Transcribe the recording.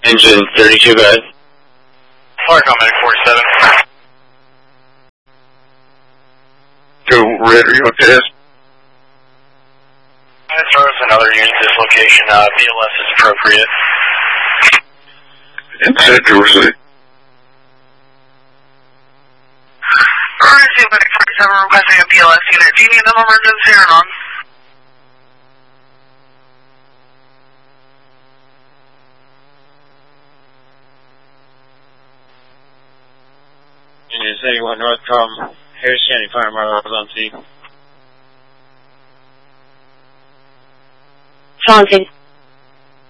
Engine 32, go ahead. Fire Medic 47. Go red, are you okay? As far as another unit dislocation, BLS is appropriate. Inside Jersey. Emergency Medic 47 requesting a BLS unit. Do you need them emergency or not? Union 71 Northcom, Harris County Fire Marshal on scene. Taunting.